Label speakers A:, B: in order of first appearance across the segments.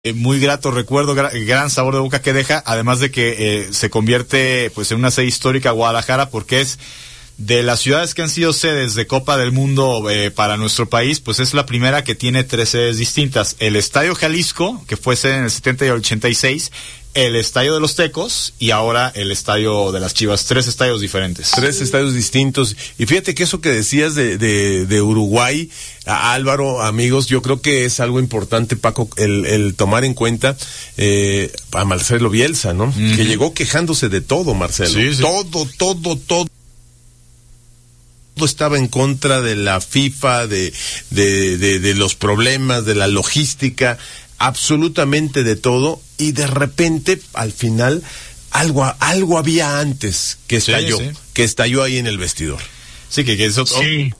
A: muy grato recuerdo, gran sabor de boca que deja, además de que se convierte pues en una sede histórica Guadalajara, porque es de las ciudades que han sido sedes de Copa del Mundo para nuestro país, pues es la primera que tiene 3 sedes distintas. El Estadio Jalisco, que fue sede en el 70 y el 86, el Estadio de los Tecos y ahora el Estadio de las Chivas. 3 estadios diferentes.
B: 3 estadios distintos. Y fíjate que eso que decías de Uruguay, a Álvaro, amigos, yo creo que es algo importante, Paco, el tomar en cuenta a Marcelo Bielsa, ¿no? Uh-huh. Que llegó quejándose de todo, Marcelo.
A: Sí, sí.
B: Todo estaba en contra de la FIFA, de los problemas, de la logística, absolutamente de todo, y de repente, al final, algo había antes que estalló, que estalló ahí en el vestidor.
A: Sí, que eso...
C: Sí.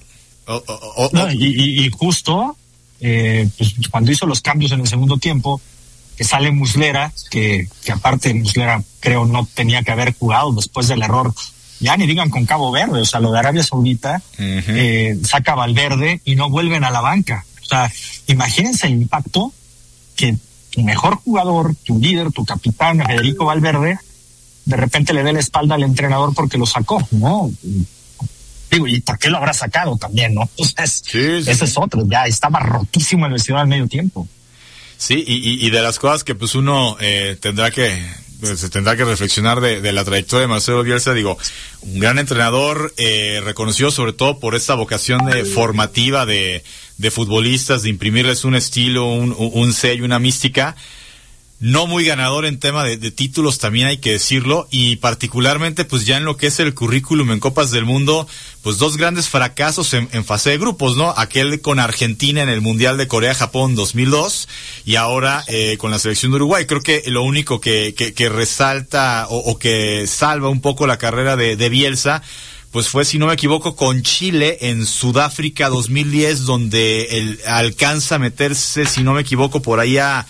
C: Y justo, pues, cuando hizo los cambios en el segundo tiempo, que sale Muslera, que aparte Muslera creo no tenía que haber jugado después del error, ya ni digan con Cabo Verde, o sea, lo de Arabia Saudita, saca Valverde y no vuelven a la banca. O sea, imagínense el impacto que tu mejor jugador, tu líder, tu capitán, Federico Valverde, de repente le dé la espalda al entrenador porque lo sacó, ¿no? Digo, ¿y por qué lo habrá sacado también, no? Entonces, ese es otro, ya estaba rotísimo el vestidor al medio tiempo.
A: Sí, y de las cosas que pues uno tendrá que reflexionar de la trayectoria de Marcelo Bielsa, digo, un gran entrenador, reconocido sobre todo por esta vocación formativa de futbolistas, de imprimirles un estilo, un sello, una mística. No muy ganador en tema de títulos, también hay que decirlo, y particularmente pues ya en lo que es el currículum en Copas del Mundo, pues 2 grandes fracasos en fase de grupos, ¿no? Aquel con Argentina en el Mundial de Corea-Japón 2002 y ahora con la selección de Uruguay. Creo que lo único que resalta o que salva un poco la carrera de Bielsa, pues fue, si no me equivoco, con Chile en Sudáfrica 2010, donde él alcanza a meterse, si no me equivoco, por ahí a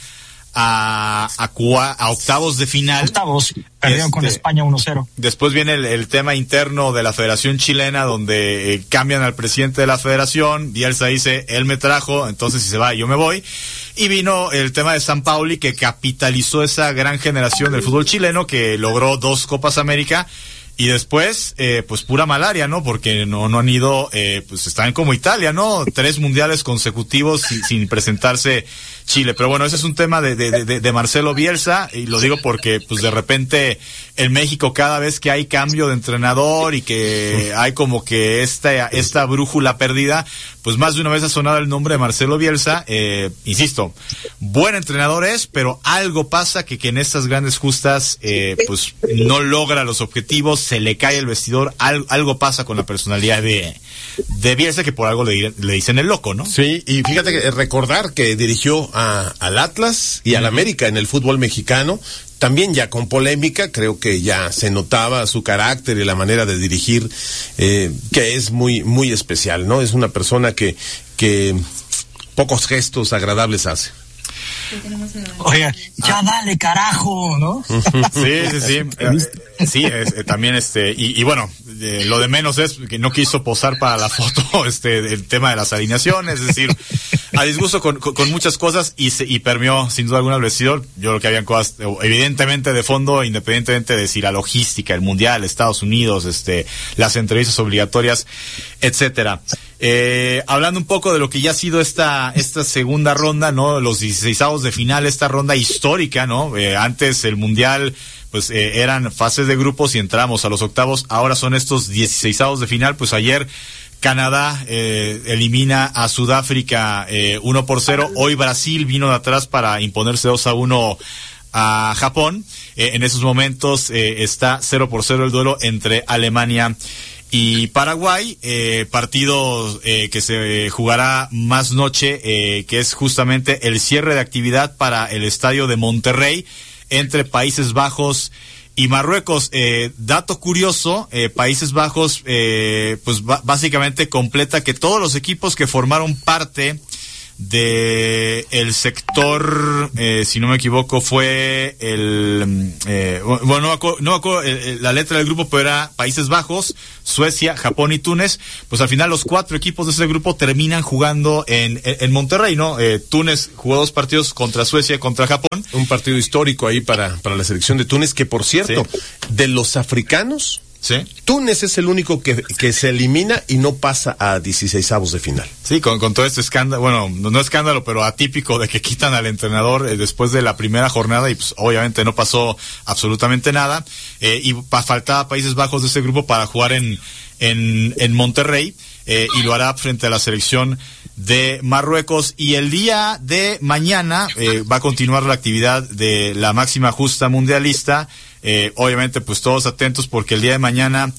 A: octavos de final.
C: Perdieron con España 1-0.
A: Después viene el tema interno de la Federación Chilena, donde cambian al presidente de la federación. Bielsa dice, él me trajo, entonces si se va, yo me voy. Y vino el tema de San Pauli, que capitalizó esa gran generación del fútbol chileno, que logró 2 Copas América. Y después, pues pura malaria, ¿no? Porque no han ido, pues están como Italia, ¿no? 3 mundiales consecutivos sin presentarse Chile. Pero bueno, ese es un tema de Marcelo Bielsa, y lo digo porque, pues de repente, en México cada vez que hay cambio de entrenador y que hay como que esta brújula perdida, pues más de una vez ha sonado el nombre de Marcelo Bielsa. Insisto, buen entrenador es, pero algo pasa que en estas grandes justas, pues no logra los objetivos, se le cae el vestidor, algo pasa con la personalidad de Bielsa, que por algo le dicen el loco, ¿no?
B: Sí, y fíjate que recordar que dirigió al Atlas y al América en el fútbol mexicano, también ya con polémica, creo que ya se notaba su carácter y la manera de dirigir, que es muy, muy especial, ¿no? Es una persona que pocos gestos agradables hace.
C: Oye, ya dale, carajo, ¿no?
A: Sí, también y bueno, lo de menos es que no quiso posar para la foto, el tema de las alineaciones, es decir, a disgusto con muchas cosas, y permeó sin duda alguna el vestidor. Yo creo que habían cosas evidentemente de fondo, independientemente de si la logística, el mundial, Estados Unidos, las entrevistas obligatorias, etcétera. Hablando un poco de lo que ya ha sido esta segunda ronda, ¿no? Los 16avos de final, esta ronda histórica, ¿no? Antes el mundial, pues eran fases de grupos y entramos a los octavos. Ahora son estos 16avos de final. Pues ayer Canadá elimina a Sudáfrica 1-0. Hoy Brasil vino de atrás para imponerse 2-1 a Japón. En esos momentos está 0-0 el duelo entre Alemania y Paraguay, partido que se jugará más noche, que es justamente el cierre de actividad para el estadio de Monterrey entre Países Bajos y Marruecos. Dato curioso, Países Bajos pues básicamente completa que todos los equipos que formaron parte de el sector, si no me equivoco, fue la letra del grupo, pero era Países Bajos, Suecia, Japón y Túnez. Pues al final los 4 equipos de ese grupo terminan jugando en Monterrey, ¿no? Túnez jugó 2 partidos contra Suecia y contra Japón.
B: Un partido histórico ahí para la selección de Túnez, que por cierto, sí, de los africanos,
A: sí,
B: Túnez es el único que se elimina y no pasa a 16avos de final.
A: Sí, con todo este escándalo, bueno, no escándalo, pero atípico de que quitan al entrenador después de la primera jornada y pues obviamente no pasó absolutamente nada. Y faltaba Países Bajos de ese grupo para jugar en Monterrey, y lo hará frente a la selección de Marruecos. Y el día de mañana va a continuar la actividad de la máxima justa mundialista. Obviamente pues todos atentos porque el día de mañana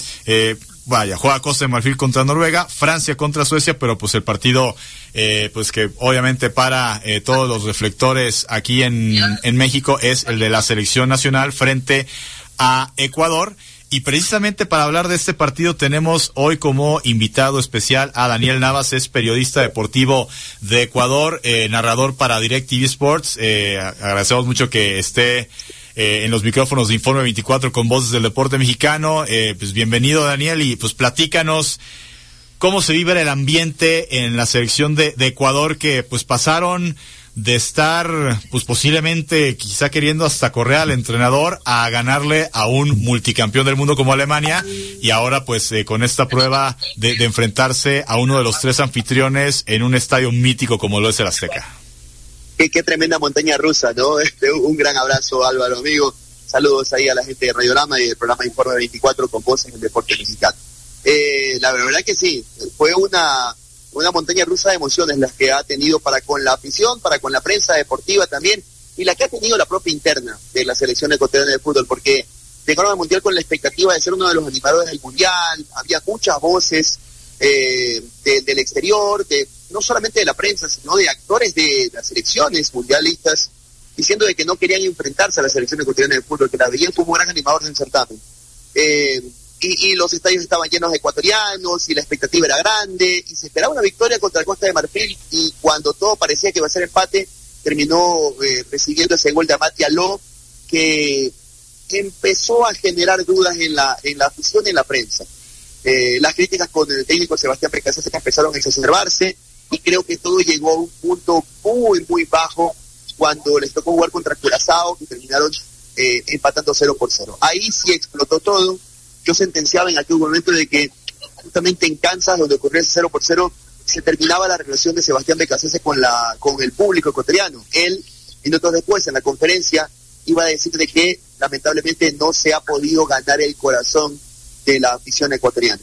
A: juega Costa de Marfil contra Noruega, Francia contra Suecia, pero pues el partido pues que obviamente para todos los reflectores aquí en México es el de la selección nacional frente a Ecuador. Y precisamente para hablar de este partido tenemos hoy como invitado especial a Daniel Navas, es periodista deportivo de Ecuador, narrador para DirecTV Sports. Agradecemos mucho que esté en los micrófonos de Informe 24 con Voces del Deporte Mexicano. Pues bienvenido, Daniel, y pues platícanos cómo se vive el ambiente en la selección de Ecuador, que pues pasaron de estar pues posiblemente quizá queriendo hasta correr al entrenador a ganarle a un multicampeón del mundo como Alemania, y ahora pues con esta prueba de enfrentarse a uno de los 3 anfitriones en un estadio mítico como lo es el Azteca.
D: Qué tremenda montaña rusa, ¿no? Un gran abrazo, Álvaro, amigo. Saludos ahí a la gente de Radiorama y del programa Informe 24 con Voces del Deporte Mexicano. La verdad que sí, fue una montaña rusa de emociones las que ha tenido para con la afición, para con la prensa deportiva también, y la que ha tenido la propia interna de la selección ecuatoriana de fútbol, porque llegaron al Mundial con la expectativa de ser uno de los animadores del Mundial. Había muchas voces del exterior, no solamente de la prensa, sino de actores de las selecciones mundialistas, diciendo de que no querían enfrentarse a la selección ecuatoriana de fútbol, que la veían como gran animador del certamen. Y los estadios estaban llenos de ecuatorianos, y la expectativa era grande, y se esperaba una victoria contra Costa de Marfil, y cuando todo parecía que iba a ser empate, terminó recibiendo ese gol de Amad Diallo, que empezó a generar dudas en la afición y en la prensa. Las críticas con el técnico Sebastián Becasese empezaron a exacerbarse, y creo que todo llegó a un punto muy, muy bajo cuando les tocó jugar contra Curazao, y terminaron empatando 0-0. Ahí sí explotó todo. Yo sentenciaba en aquel momento de que justamente en Kansas, donde ocurrió ese 0-0, se terminaba la relación de Sebastián Becasese con el público ecuatoriano. Él, minutos después, en la conferencia, iba a decir de que lamentablemente no se ha podido ganar el corazón de la afición ecuatoriana.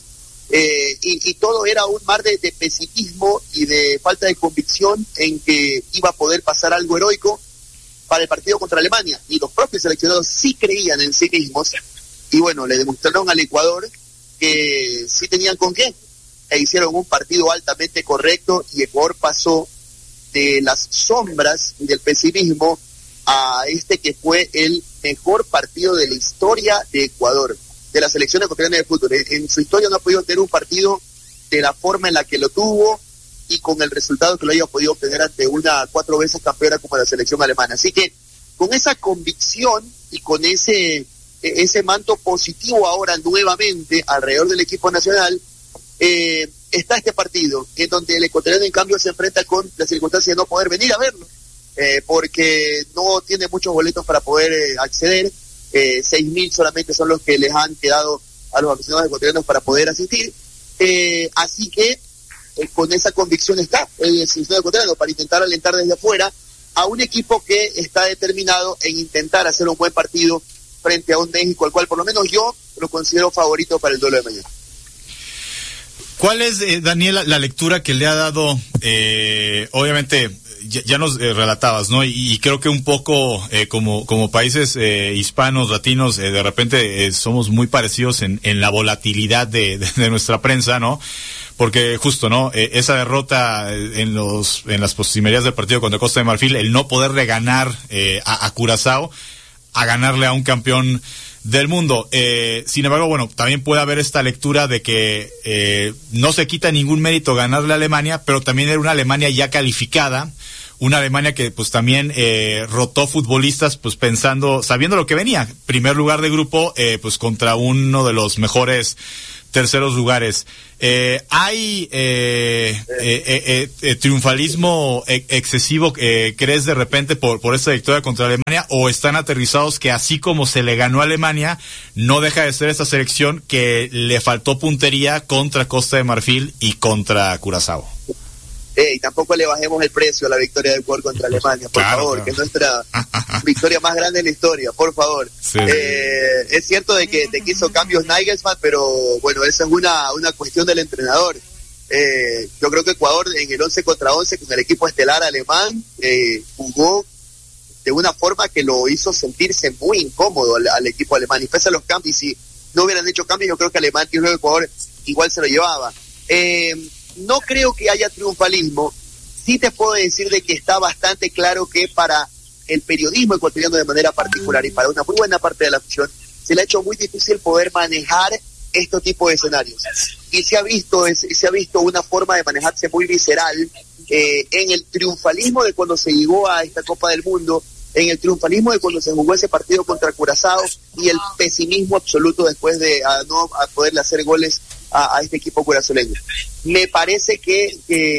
D: Y todo era un mar de pesimismo y de falta de convicción en que iba a poder pasar algo heroico para el partido contra Alemania. Y los propios seleccionados sí creían en sí mismos, y bueno, le demostraron al Ecuador que sí tenían con qué, e hicieron un partido altamente correcto, y Ecuador pasó de las sombras y del pesimismo a que fue el mejor partido de la historia de Ecuador, de la selección ecuatoriana de fútbol. En su historia no ha podido tener un partido de la forma en la que lo tuvo y con el resultado que lo haya podido obtener ante una 4 veces campeona como la selección alemana. Así que con esa convicción y con ese manto positivo ahora nuevamente alrededor del equipo nacional, está este partido en donde el ecuatoriano en cambio se enfrenta con la circunstancia de no poder venir a verlo, porque no tiene muchos boletos para poder acceder. 6.000 solamente son los que les han quedado a los aficionados ecuatorianos para poder asistir, así que con esa convicción está el seleccionado ecuatoriano para intentar alentar desde afuera a un equipo que está determinado en intentar hacer un buen partido frente a un México al cual por lo menos yo lo considero favorito para el duelo de mañana.
A: ¿Cuál es, Daniela, la lectura que le ha dado, obviamente, ya nos relatabas, ¿no? Y creo que un poco como países hispanos, latinos, de repente somos muy parecidos en la volatilidad de nuestra prensa, ¿no? Porque justo, ¿no? Esa derrota en las postrimerías del partido contra Costa de Marfil, el no poder reganar a Curazao, a ganarle a un campeón del mundo. Sin embargo, bueno, también puede haber esta lectura de que no se quita ningún mérito ganarle a Alemania, pero también era una Alemania ya calificada, una Alemania que pues también rotó futbolistas pues sabiendo lo que venía. Primer lugar de grupo pues contra uno de los mejores terceros lugares. ¿Hay triunfalismo excesivo, crees, de repente por esta victoria contra Alemania, o están aterrizados que así como se le ganó a Alemania, no deja de ser esta selección que le faltó puntería contra Costa de Marfil y contra Curazao?
D: Y tampoco le bajemos el precio a la victoria de Ecuador contra Alemania, por favor, claro. Que es nuestra victoria más grande en la historia, por favor. Sí. Es cierto de que hizo cambios Nagelsmann, pero bueno, esa es una cuestión del entrenador. Yo creo que Ecuador en el 11 contra 11 con el equipo estelar alemán jugó de una forma que lo hizo sentirse muy incómodo al equipo alemán, y pese a los cambios, si no hubieran hecho cambios, yo creo que Alemania y luego Ecuador igual se lo llevaba. No creo que haya triunfalismo. Sí te puedo decir de que está bastante claro que para el periodismo ecuatoriano de manera particular y para una muy buena parte de la afición se le ha hecho muy difícil poder manejar este tipo de escenarios. Y se ha visto una forma de manejarse muy visceral en el triunfalismo de cuando se llegó a esta Copa del Mundo, en el triunfalismo de cuando se jugó ese partido contra Curazao, y el pesimismo absoluto después de no poderle hacer goles a este equipo curazoleño. Me parece que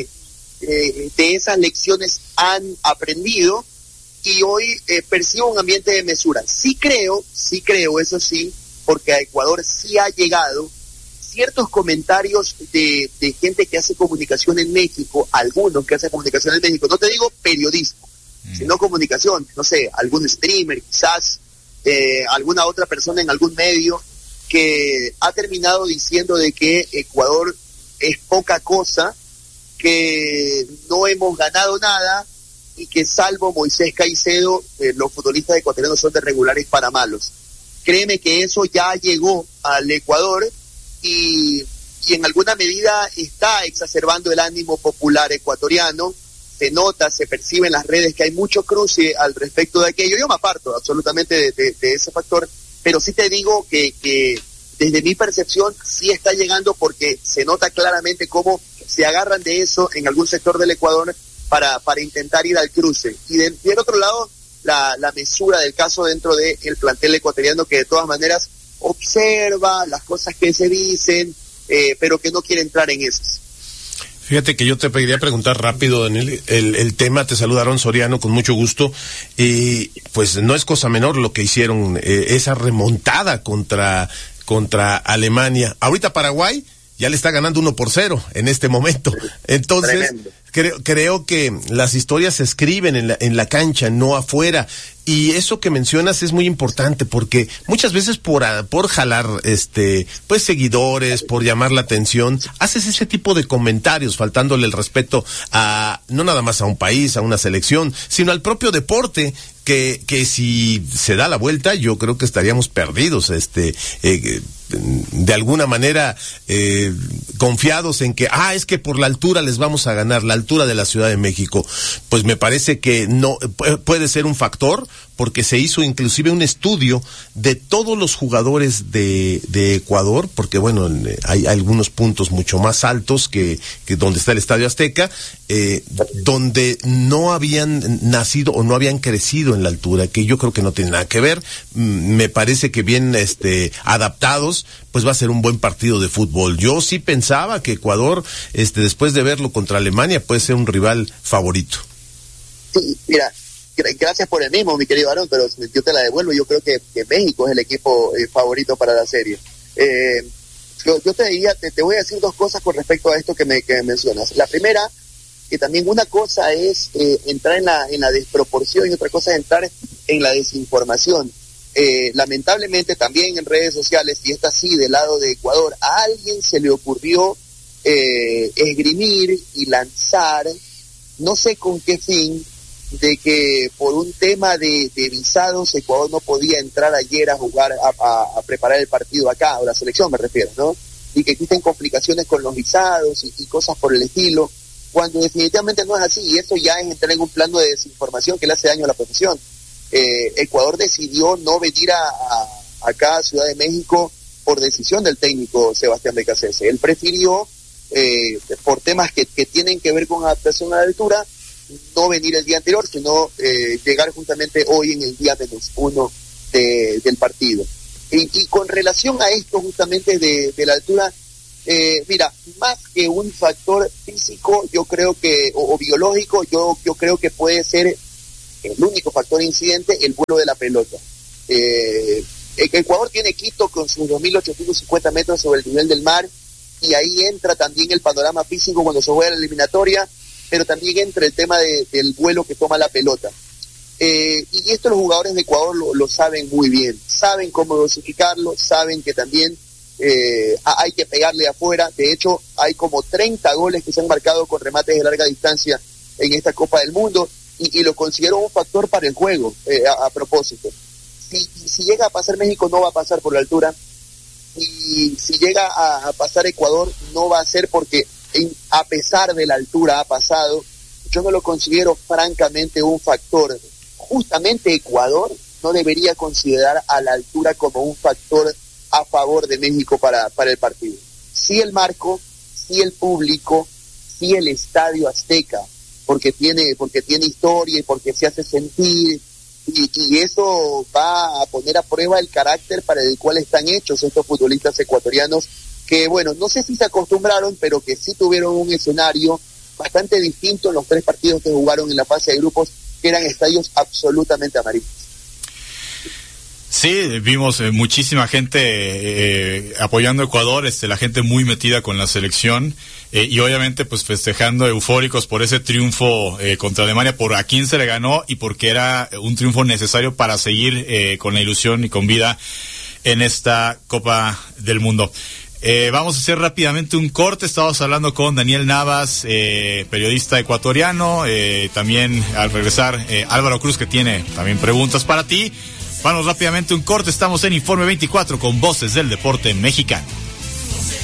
D: de esas lecciones han aprendido, y hoy percibo un ambiente de mesura. Sí creo, eso sí, porque a Ecuador sí ha llegado ciertos comentarios de gente que hace comunicación en México, algunos que hacen comunicación en México, no te digo periodismo, sino comunicación, no sé, algún streamer quizás, alguna otra persona en algún medio, que ha terminado diciendo de que Ecuador es poca cosa, que no hemos ganado nada, y que salvo Moisés Caicedo, los futbolistas ecuatorianos son de regulares para malos. Créeme que eso ya llegó al Ecuador, y en alguna medida está exacerbando el ánimo popular ecuatoriano. Se nota, se percibe en las redes que hay mucho cruce al respecto de aquello. Yo me aparto absolutamente de ese factor, pero sí te digo que desde mi percepción sí está llegando, porque se nota claramente cómo se agarran de eso en algún sector del Ecuador para intentar ir al cruce. Y del otro lado, la mesura del caso dentro del plantel ecuatoriano, que de todas maneras observa las cosas que se dicen, pero que no quiere entrar en esas.
B: Fíjate que yo te pediría preguntar rápido, Daniel, el tema. Te saluda Aarón Soriano, con mucho gusto. Pues no es cosa menor lo que hicieron, esa remontada contra Alemania. Ahorita Paraguay ya le está ganando 1-0 en este momento. Entonces, creo que las historias se escriben en la cancha, no afuera. Y eso que mencionas es muy importante, porque muchas veces por jalar pues seguidores, por llamar la atención, haces ese tipo de comentarios, faltándole el respeto no nada más a un país, a una selección, sino al propio deporte, que si se da la vuelta, yo creo que estaríamos perdidos, de alguna manera confiados en que es que por la altura les vamos a ganar, la altura de la Ciudad de México. Pues me parece que no puede ser un factor, porque se hizo inclusive un estudio de todos los jugadores de Ecuador, porque bueno, hay algunos puntos mucho más altos que donde está el Estadio Azteca, donde no habían nacido o no habían crecido en la altura, que yo creo que no tiene nada que ver. Me parece que bien adaptados, pues va a ser un buen partido de fútbol. Yo sí pensaba que Ecuador, después de verlo contra Alemania, puede ser un rival favorito.
D: Sí, mira, gracias por el mismo, mi querido Aarón, pero yo te la devuelvo. Yo creo que México es el equipo favorito para la serie. Yo te diría, te voy a decir dos cosas con respecto a esto que mencionas. La primera, que también una cosa es entrar en la desproporción, y otra cosa es entrar en la desinformación. Lamentablemente también en redes sociales, y esta sí del lado de Ecuador, a alguien se le ocurrió esgrimir y lanzar, no sé con qué fin, de que por un tema de visados Ecuador no podía entrar ayer a jugar, a preparar el partido acá, o la selección me refiero, ¿no? Y que existen complicaciones con los visados y cosas por el estilo, cuando definitivamente no es así, y eso ya es entrar en un plano de desinformación que le hace daño a la profesión. Ecuador decidió no venir acá a Ciudad de México por decisión del técnico Sebastián Becasese. Él prefirió, por temas que tienen que ver con adaptación a la altura, no venir el día anterior, sino llegar justamente hoy en el día -1 del partido. Y con relación a esto justamente de la altura, mira, más que un factor físico, yo creo que, o biológico, yo creo que puede ser el único factor incidente, el vuelo de la pelota. Ecuador tiene Quito con sus 2.850 metros sobre el nivel del mar, y ahí entra también el panorama físico cuando se juega la eliminatoria, pero también entra el tema del vuelo que toma la pelota. Y esto los jugadores de Ecuador lo saben muy bien, saben cómo dosificarlo, saben que también hay que pegarle afuera. De hecho, hay como 30 goles que se han marcado con remates de larga distancia en esta Copa del Mundo, y lo considero un factor para el juego, a propósito. Si llega a pasar México, no va a pasar por la altura, y si llega a pasar Ecuador, no va a ser porque a pesar de la altura ha pasado. Yo no lo considero francamente un factor. Justamente Ecuador no debería considerar a la altura como un factor a favor de México para el partido. Sí el marco, sí el público, sí el Estadio Azteca, porque tiene historia y porque se hace sentir, y eso va a poner a prueba el carácter para el cual están hechos estos futbolistas ecuatorianos, que bueno, no sé si se acostumbraron, pero que sí tuvieron un escenario bastante distinto en los 3 partidos que jugaron en la fase de grupos, que eran estadios absolutamente amarillos.
A: Sí, vimos muchísima gente apoyando a Ecuador, la gente muy metida con la selección, y obviamente pues festejando, eufóricos por ese triunfo contra Alemania, por a quién se le ganó y porque era un triunfo necesario para seguir con la ilusión y con vida en esta Copa del Mundo. Vamos a hacer rápidamente un corte. Estábamos hablando con Daniel Navas, periodista ecuatoriano, también al regresar Álvaro Cruz, que tiene también preguntas para ti. Vamos rápidamente un corte. Estamos en Informe 24 con Voces del Deporte Mexicano.